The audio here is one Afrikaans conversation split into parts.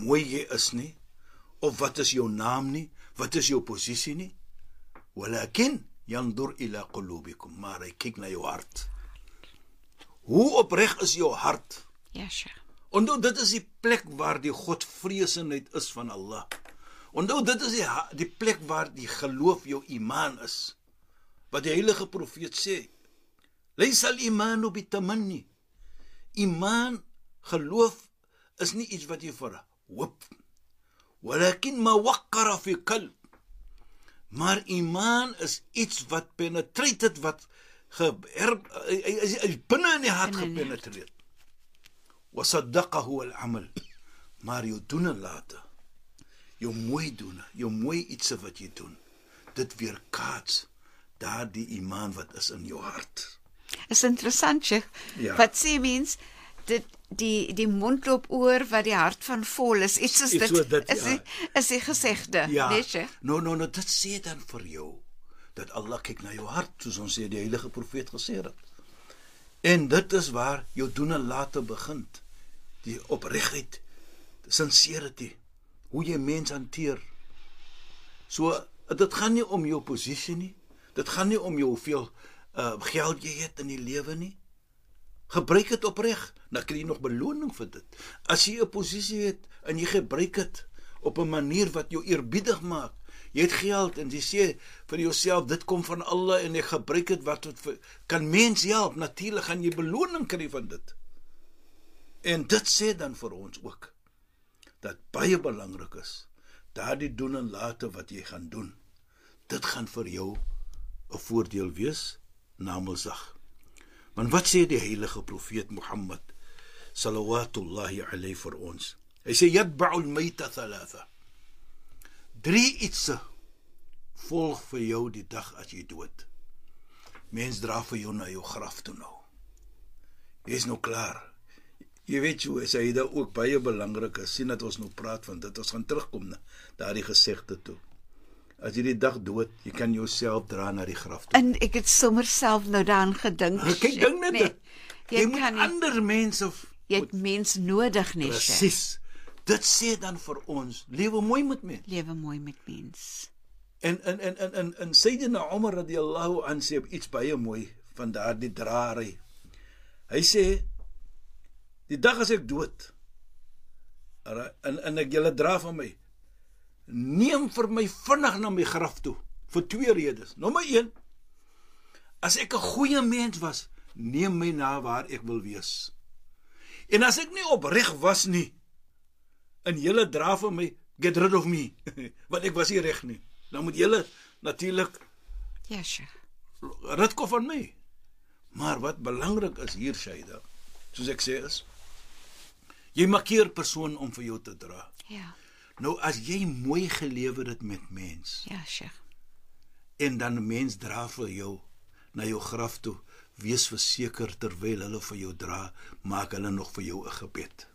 mooi jy is nie, of wat is jou naam nie, wat is jou posisie nie. Walakin yandur ila qulubikum, maar hy kyk na jou hart. Hoe opreg is jou hart? Ja, Sheikh. Onthou, dit is die plek waar die godvreesenheid is van Allah. Onthou, dit is die plek waar die geloof jou iman is. Wat die heilige profeet sê, laysa al-imanu bitamanni. Iman, geloof, is nie iets wat jy verhoop. Walakin ma waqqara fi qalb. Maar iman is iets wat penetreert, wat binne in die hart gepenetreerd. وصدقه العمل, maar jou doen en late, jou mooi doen, jou mooi iets wat jy doen, dit weerkaats daar die iman wat is in jou hart. Is interessant, Sheikh. Ja. Wat sê mens, die mond loop oor wat die hart van vol is. Iets soos Iets dit, so dit, is die gesegde, Ja, nee, Sheikh? no, dit sê dan vir jou, dat Allah kyk na jou hart, soos ons sê, die heilige profeet gesê het. En dit is waar jou doen en late begin. Die opregtheid, die sincerity, hoe jy mens hanteer. So, dit gaan nie om jou posisie nie, dit gaan nie om jou hoeveel geld jy het in die lewe nie. Gebruik dit opreg, dan kry jy nog beloning vir dit. As jy 'n posisie het en jy gebruik dit op 'n manier wat jou eerbiedig maak, jy het geld en jy sê vir jouself, dit kom van Allah en ek gebruik dit wat kan mens help, natuurlik gaan jy beloning kry van dit. En dit sê dan vir ons ook, dat baie belangrik is, daardie doen en late wat jy gaan doen, dit gaan vir jou 'n voordeel wees, namelzag. Want wat sê die heilige profeet Mohammed, salawatullahi alayhi vir ons? Hy sê, yatba'ul mayta thalatha. 3 ietsie volg vir jou die dag as jy dood. Mens dra vir jou na jou graf toe nou. Jy is nou klaar. Jy weet hoe, hy dat ook baie belangrik is, sien dat ons nou praat van dit, ons gaan terugkom na daardie gesegde toe. As jy die dag dood, jy kan jouself dra na die graf toe. En ek het sommer self nou daaraan gedink. Kyk, dink net dit. Jy moet kan nie, ander mense... jy het mens nodig, nee, Sheikh. Presies. Dit sê dan vir ons, lewe mooi met mens. Lewe mooi met mens. En Sayyidina Umar radiyallahu anhu sê iets baie mooi van daardie draai. Hy sê, die dag as ek dood, en ek julle dra van my, neem vir my vinnig na my graf toe, vir 2 redes. Nommer 1, as ek 'n goeie mens was, neem my na waar ek wil wees. En as ek nie opreg was nie, en julle dra van my, get rid of me, want ek was nie reg nie, dan moet julle natuurlik Ja, Sheikh. ritko van my. Maar wat belangrik is hier, Shaida, soos ek sê is, jy markeer persoon om vir jou te dra. Ja. Nou, as jy mooi gelewer het met mens, Ja, Sheikh. en dan mens dra vir jou na jou graf toe, wees verseker terwyl hulle vir jou dra, maak hulle nog vir jou 'n gebed.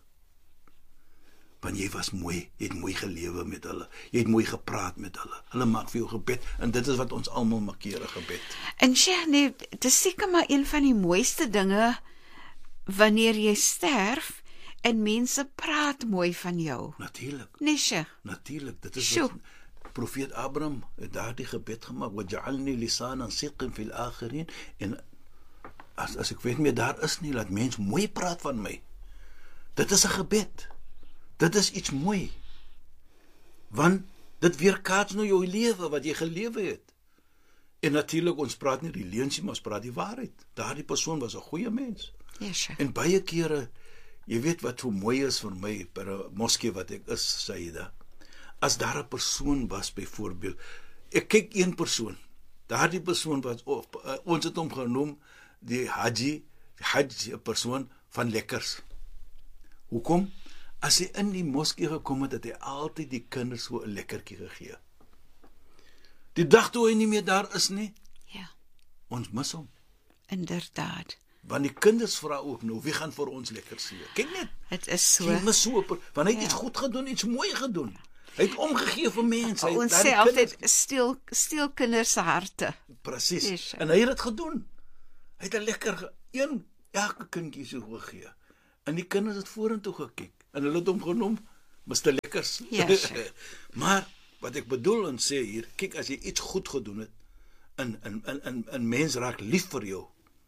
Want jy was mooi, jy het mooi gelewe met hulle, jy het mooi gepraat met hulle maak vir jou gebed, en dit is wat ons almal markeer, 'n gebed. En Sheikh, nee, dit is seker maar een van die mooiste dinge wanneer jy sterf en mense praat mooi van jou. Natuurlik. Nee, Sheikh. Natuurlik, dit is Sjoe. wat profeet Abraham het daardie gebed gemaak, waj'alni lisanan sidqin fil akhirin, en as ek weet meer daar is nie, laat mens mooi praat van my. Dit is 'n gebed. Dit is iets mooi. Want dit weerkaats nou jou lewe wat jy gelewe het. En natuurlik, ons praat nie die leuns, maar ons praat die waarheid. Daardie persoon was 'n goeie mens. Ja, Sheikh. En baie kere, jy weet wat hoe mooi is vir my, per 'n moskee wat ek is, Saida. As daar 'n persoon was, byvoorbeeld, ek kyk een persoon, daardie persoon was, ons het hom genoem, die Hajj, 'n persoon van lekkers. Hoekom? As hy in die moskee gekom het, het hy altyd die kinders so 'n lekkertjie gegee. Die dag toe hy nie meer daar is nie, Ja, ons mis hom. inderdaad. Want die kinders vra ook nou, wie gaan vir ons lekker gee? Kyk net, Het is so. jy mis so, want hy het Ja. iets goed gedoen, iets mooi gedoen. Hy het omgegee vir mense. Hy het Ons daardie sê altyd, kinders- steel kinders se harte. Presies. Yes, En hy het dit gedoen. Hy het 'n lekker elke kindjie so gegee. En die kinders het vorentoe gekyk en hulle het hom genoem Mr. Lekkers. Ja, sure. Maar wat ek bedoel en sê hier, kyk as jy iets goed gedoen het, en mens raak lief vir jou.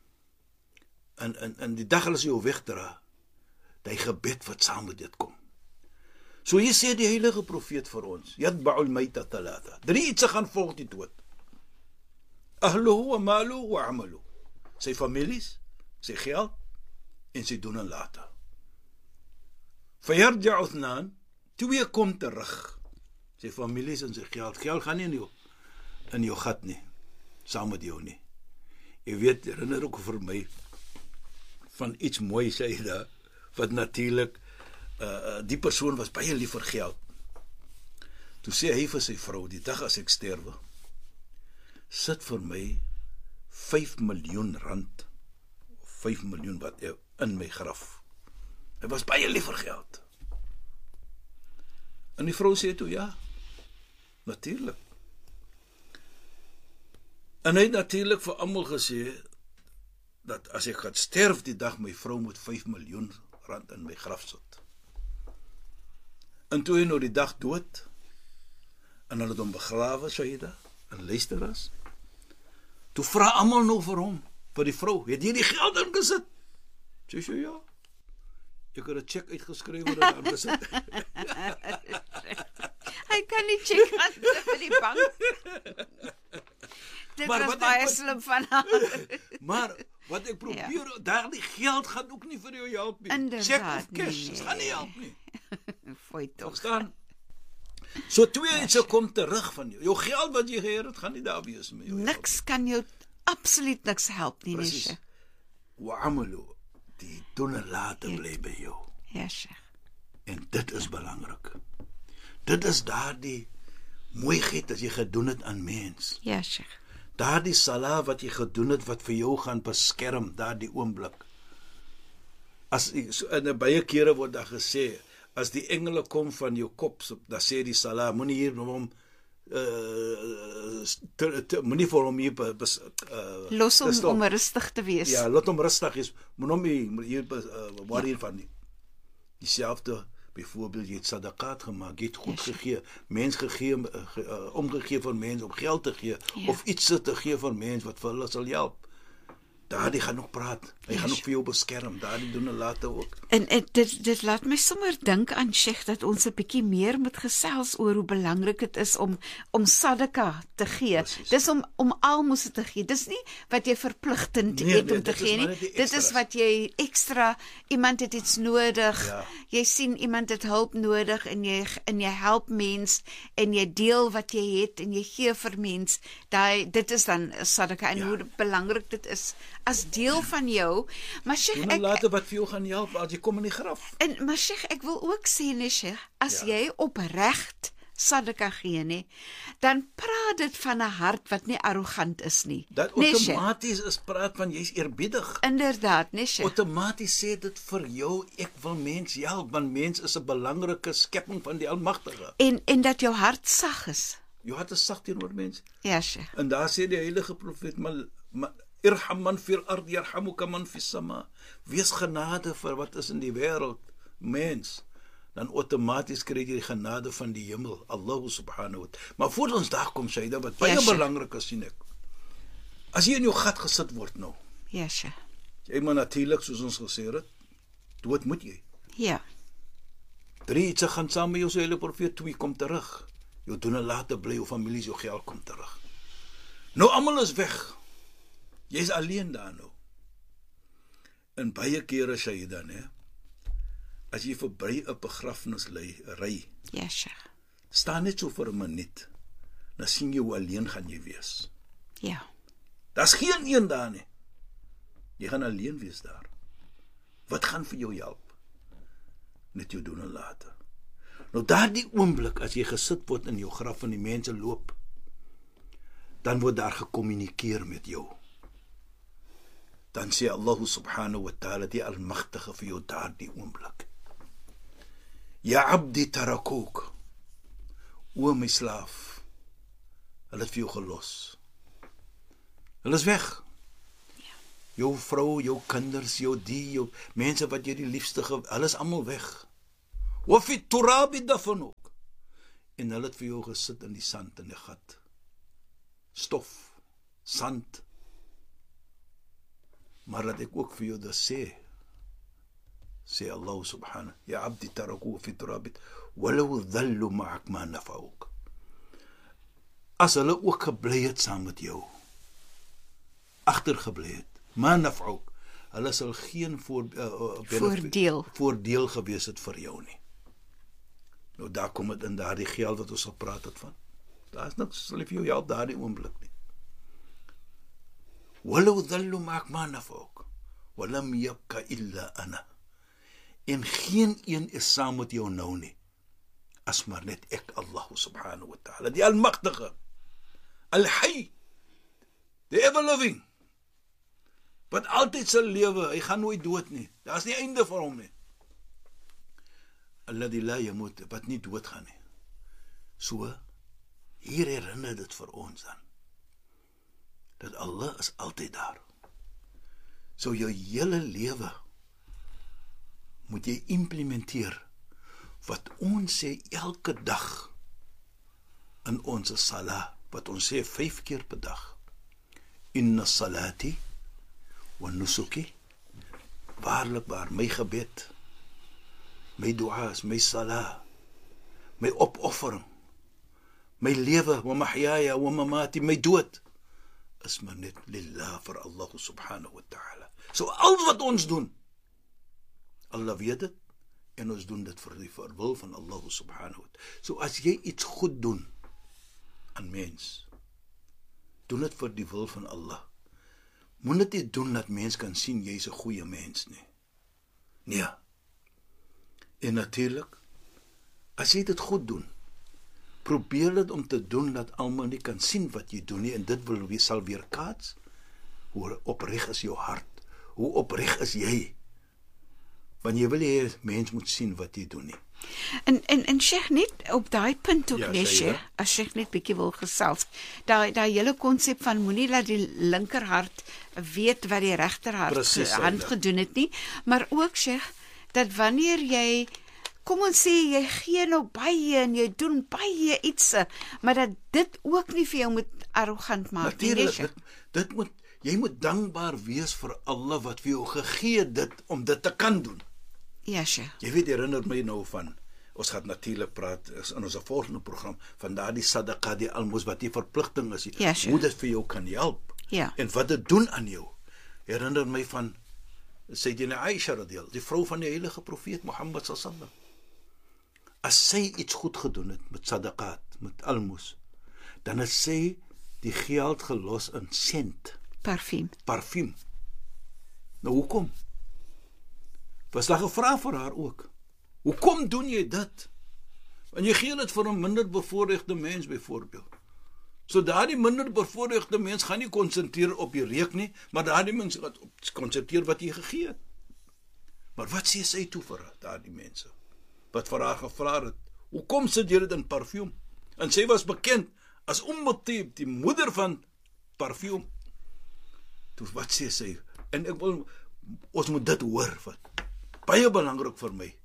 En die dag as jy jou wegdra, die gebed wat saam met dit kom. So hier sê die heilige profeet vir ons, yatba'ul mayta thalatha. 3 iets gaan volg die dood. Ahluhu wa maluhu wa amaluhu. Sy families, sy geld en sy doen en late. Fayarja'u ithnan, 2 kom terug. Sy families en sy geld. Geld gaan nie in jou gat nie, saam met jou nie. Jy weet, herinner ook vir my van iets mooi sê hy daar, wat natuurlik die persoon was baie lief vir geld. Toe sê hy vir sy vrou, die dag as ek sterwe, sit vir my 5 miljoen rand, 5 miljoen wat in my graf. Hy was baie lief vir geld. En die vrou sê toe, ja, natuurlijk. En hy het natuurlijk vir almal gesê, dat as ek gaan sterf die dag, my vrou moet 5 miljoen rand in my graf sit. En toe hy nou die dag dood, en hulle het hom begrawe, Shaida, en luisteras, toe vra almal nou vir hom, vir die vrou, het jy die geld ingesit? Sê ja, ek het 'n check uitgeskryf wat daar ingesit. Hy kan nie check aan vir die bank. Dit Maar was baie slim van haar. Maar wat ek probeer, daardie geld gaan ook nie vir jou help nie. Inderdaad, Check of cash, nee. dit gaan nie help nie. Fooi tog. Verstaan? So 2 iets kom terug van jou. Jou geld wat jy geheer het, gaan nie daar wees met jou. Niks kan jou absoluut niks help nie, Precies. Neshe. Wa amalu, die doen en late bly by jou. Ja, Sheikh. En dit is belangrik. Dit is daardie mooiheid as jy gedoen het aan mens. Ja, Sheikh. Daardie salah wat jy gedoen het wat vir jou gaan beskerm, daardie oomblik. As in baie kere word daar gesê, as die engele kom van jou kop, dan sê die salah, moenie hier hom moenie vir hom hier Los hom om rustig te wees. Ja, laat hom rustig is. Moenie hom hier worry van nie. Dieselfde, byvoorbeeld jy het sadaqat gemaak, jy het goed gegee, mens gegee, omgegee vir mens om geld te gee, of iets te gee vir mens wat vir hulle sal help. Daardie gaan ook praat. Hy gaan ook vir jou beskerm. Daardie doen en late ook. En dit laat my sommer dink aan Sheikh dat ons 'n bietjie meer moet gesels oor hoe belangrik dit is om sadaka te gee. Precies. Dis om almos te gee. Dis nie wat jy verpligtend het om te gee nie. Dit is wat jy ekstra, iemand het iets nodig. Ja. Jy sien iemand het hulp nodig en jy help mens en jy deel wat jy het en jy gee vir mens. Dit is dan sadaka en hoe belangrik dit is as deel van jou. Maar Sheikh, Doen en late wat vir jou gaan help as jy kom in die graf. maar Sheikh, ek wil ook sê, nee Sheikh, as jy opregt sadaka gee, nee, dan praat dit van 'n hart wat nie arrogant is nie. Dat Nee, Sheikh. outomaties is praat van jy's eerbiedig. Inderdaad, nee Sheikh. Outomaties sê dit vir jou, ek wil mens help, want mens is 'n belangrike skepping van die Almagtige. En dat jou hart sag is. Jou hart is sag teenoor mens. Ja, Sheikh. En daar sê die heilige profeet, irham man fil ard yarhamuka man fis sama. Wees genade vir wat is in die wêreld, mens. Dan outomaties kry jy die genade van die hemel, Allah subhanahu wa ta'ala. Maar voor ons daar kom, Shaida, wat baie belangrik is, sien ek. As jy in jou gat gesit word nou, Ja, Sheikh. jy maar natuurlik, soos ons gesê het, dood moet jy. Ja. 3 iets gaan saam met jou, so hele profeet, 2 kom terug. Jou doen en late bly, jou familie, jou geld kom terug. Nou almal is weg. Jy is alleen daar nou. En baie kere, Shaida, né? As jy verby 'n begrafnis ry, Ja, Sheikh. staan net so vir 'n minuut. Dan sien jy hoe alleen gaan jy wees. Ja. Daar's geen een daar nie. Jy gaan alleen wees daar. Wat gaan vir jou help? Net jou doen en late. Nou daardie oomblik as jy gesit word in jou graf en die mense loop, dan word daar gekommunikeer met jou. Dan sê Allah subhanahu wa ta'ala, die Almagtige, vir jou daardie oomblik. Ja abdi tarakook. O my slaaf, hulle het vir jou gelos. Hulle is weg. Jou vrou, jou kinders, jou mense wat jy die liefste hulle is almal weg. Wa fi turabi dafn ook. En hulle het vir jou gesit in die sand in die gat. Stof, sand. Maar dat ek ook vir jou dat sê Allah subhanahu, ya abdi taraku fi turabit, walau dhallu ma'ak ma nafa'uk. As hulle ook gebly het saam met jou, agtergebly het, ma nafa'uk, hulle sal geen voordeel gewees het vir jou nie. Nou daar kom het in daardie geld wat ons gepraat het van. Daar is niks, sal vir jou help daardie oomblik nie. Walau dhallu ma'ak ma nafa'uk, walam yabka illa ana. En geen een is saam met jou nou nie, as maar net ek, Allah subhanahu wa ta'ala, die almachtige, al-hayy, the ever-living, wat altyd sal lewe, hy gaan nooit dood nie, daar is nie einde vir hom nie, alladhi la yamut, wat nie dood gaan nie. So, hier herinner dit vir ons aan, dat Allah is altyd daar. So jou hele lewe moet jy implementeer wat ons sê elke dag in ons salat, wat ons sê 5 keer per dag. Inna salati wa nusuki, waarlik waar, my gebed, my dua's, my salat, my opoffering, my lewe, wa mahyaya wa mamati, my dood, is maar net lillah vir Allah subhanahu wa ta'ala. So al wat ons doen, Allah weet dit, en ons doen dit vir die wil van Allah subhanahu wa ta'ala. So as jy iets goed doen aan mens, doen dit vir die wil van Allah. Moet dit nie doen dat mens kan sien jy is 'n goeie mens nie. Nee. En natuurlik, as jy dit goed doen, probeer dit om te doen dat almal nie kan sien wat jy doen nie, en dit sal weer kaats. Hoe opreg is jou hart? Hoe opreg is jy? Want jy wil hê mens moet sien wat jy doen nie. En Sheikh, net op daai punt ook, nee, Sheikh, as Sheikh net bietjie wil gesels. Daai hele konsep van moenie laat die linkerhart weet wat die regterhart hand gedoen het nie, maar ook Sheikh, dat wanneer jy, kom ons sê, jy gee nou baie en jy doen baie iets, maar dat dit ook nie vir jou moet arrogant maak. Natuurlijk, jy moet dankbaar wees vir Allah wat vir jou gegee dit, om dit te kan doen. Ja, Sheikh. Jy weet, herinner my nou van, ons gaat natuurlijk praat, in ons volgende program, van daardie sadaqa, die almoes, wat die verpligting is, ja, hoe dit vir jou kan help, ja, en wat dit doen aan jou. Herinner my van Sayyidina Aisha radhiyallahu, die vrou van die heilige profeet Mohammed sallallahu. As sy iets goed gedoen het, met sadaqat, met almoes, dan het sy die geld gelos in sent. Parfum. Nou, hoekom? Was daar gevra vir haar ook? Hoekom doen jy dit? En jy gee dit vir 'n minder bevoorregte mens byvoorbeeld. So daardie minder bevoorregte mens gaan nie konsentreer op die reuk nie, maar daardie mens gaan konsentreer wat jy gegee het. Maar wat sê sy toe vir daardie mense? Wat vir haar gevra het? Hoekom sit jy dit in parfum? En sy was bekend as Tib, die moeder van parfum. Toe wat sê sy? En ek wil, ons moet dit hoor, wat baie belangrik vir my.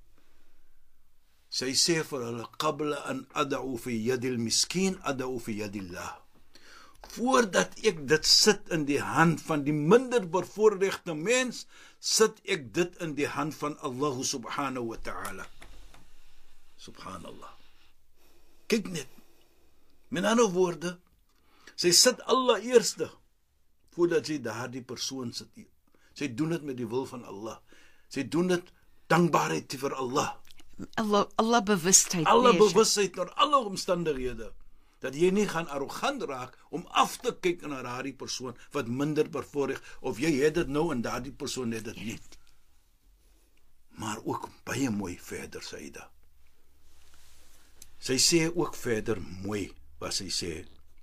Sy sê vir hulle, qabla an ad'u fi yadil miskin, ad'u fi yadillah. Voordat ek dit sit in die hand van die minder bevoorregte mens, sit ek dit in die hand van Allah subhanahu wa ta'ala. Subhanallah. Kyk net. Met ander woorde, sy sit Allah eerste, voordat sy daardie persoon sit. Sy doen dit met die wil van Allah. Sy doen dit dankbaarheid vir Allah. Allah bewustheid. Allah bewustheid naar alle omstandighede. Dat jy nie gaan arrogant raak om af te kyk na daardie persoon wat minder bevoorreg, of jy het dit nou en daardie persoon het dit nie. Maar ook baie mooi verder, Saida. Sy sê ook verder mooi, wat sy sê,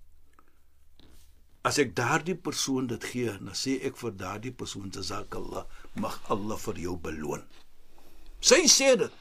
as ek daardie persoon dit gee, dan sê ek vir daardie persoon, jazakallah, mag Allah vir jou beloon. Sy sê dit.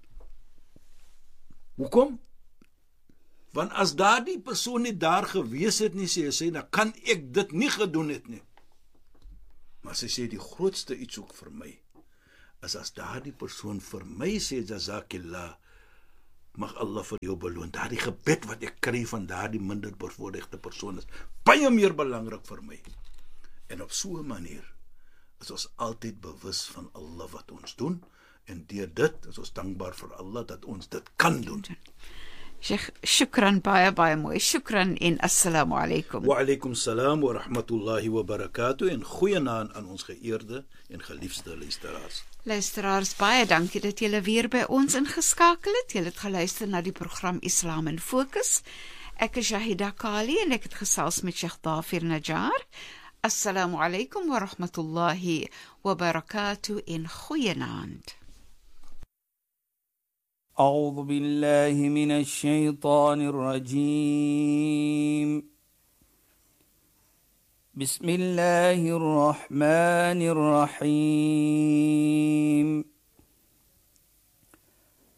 Hoekom? Want as daardie persoon nie daar gewees het nie, sê sy, dan kan ek dit nie gedoen het nie. Maar sy sê die grootste iets ook vir my. as daardie persoon vir my sê jazakillah, mag Allah vir jou beloon. Daardie gebed wat ek kry van daardie minder bevoorregte persoon is baie meer belangrik vir my. En op so 'n manier is ons altyd bewus van Allah wat ons doen, en deur dit is ons dankbaar vir Allah dat ons dit kan doen. Sheikh, shukran, baie mooi. Shukran en assalamu alaikum. Wa alaikum salam wa rahmatullahi wa barakatuh, en goeienaand aan ons geëerde en geliefde luisteraars. Luisteraars, baie dankie dat julle weer by ons ingeskakel het. Julle het geluister na die program Islam in Fokus. Ek is Shahida Kali en ek het gesels met Sheikh Dafir Najjar. Assalamu alaikum wa rahmatullahi wa barakatuh en goeienaand. أعوذ بالله من الشيطان الرجيم بسم الله الرحمن الرحيم